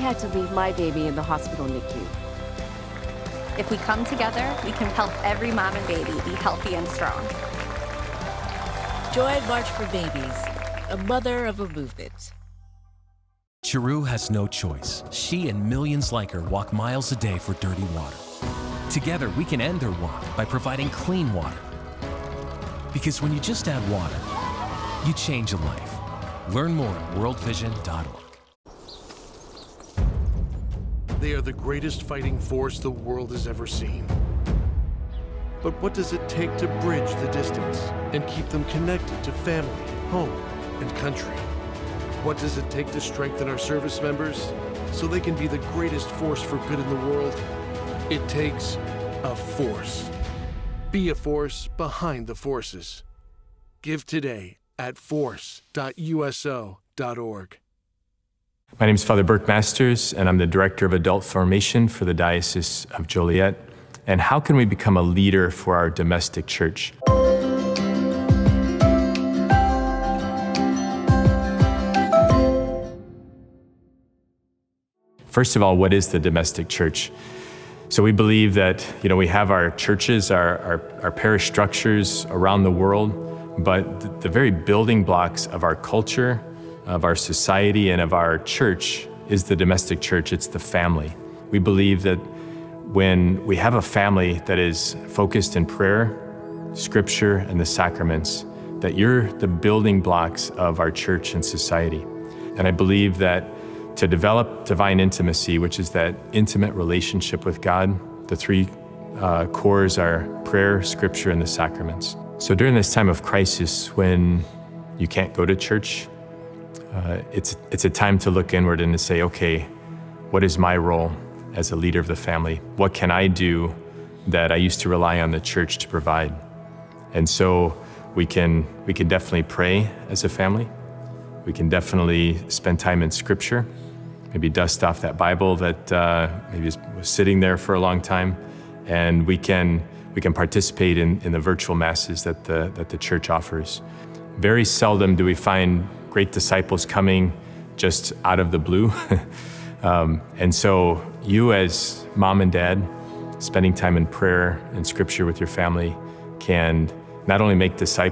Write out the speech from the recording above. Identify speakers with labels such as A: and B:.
A: had to leave my baby in the hospital NICU.
B: If we come together, we can help every mom and baby be healthy and strong.
C: Join March for Babies, a mother of a movement.
D: Chiru has no choice. She and millions like her walk miles a day for dirty water. Together, we can end their walk by providing clean water. Because when you just add water, you change a life. Learn more at worldvision.org.
E: They are the greatest fighting force the world has ever seen. But what does it take to bridge the distance and keep them connected to family, home, and country? What does it take to strengthen our service members so they can be the greatest force for good in the world? It takes a force. Be a force behind the forces. Give today at force.uso.org.
F: My name is Father Burke Masters, and I'm the Director of Adult Formation for the Diocese of Joliet. And how can we become a leader for our domestic church? First of all, what is the domestic church? So we believe that, we have our churches, our parish structures around the world, but the very building blocks of our culture, of our society, and of our church is the domestic church. It's the family. We believe that when we have a family that is focused in prayer, scripture, and the sacraments, that you're the building blocks of our church and society. And I believe that to develop divine intimacy, which is that intimate relationship with God, the three cores are prayer, scripture, and the sacraments. So during this time of crisis, when you can't go to church, it's a time to look inward and to say, okay, what is my role as a leader of the family? What can I do that I used to rely on the church to provide? And so we can definitely pray as a family. We can definitely spend time in scripture, maybe dust off that Bible that maybe was sitting there for a long time. And we can participate in the virtual masses that the church offers. Very seldom do we find great disciples coming just out of the blue. And so you as mom and dad, spending time in prayer and scripture with your family can not only make disciples,